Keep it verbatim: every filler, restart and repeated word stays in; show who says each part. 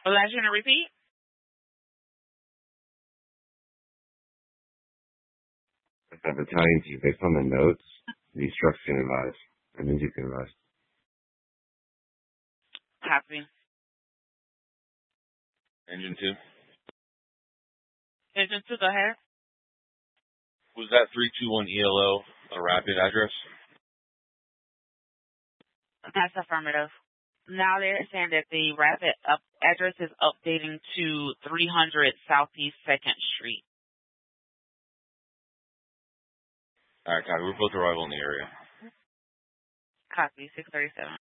Speaker 1: Was I going to repeat?
Speaker 2: That battalion chief, based on the notes, these trucks can advise. And then you can advise.
Speaker 1: Copy.
Speaker 3: Engine two.
Speaker 1: Engine two, go ahead.
Speaker 3: Was that three two one E L O a rapid address?
Speaker 1: That's affirmative. Now they're saying that the rapid up address is updating to three hundred Southeast second Street.
Speaker 3: All right, copy. We're both arrival in the area.
Speaker 1: Copy, six thirty-seven.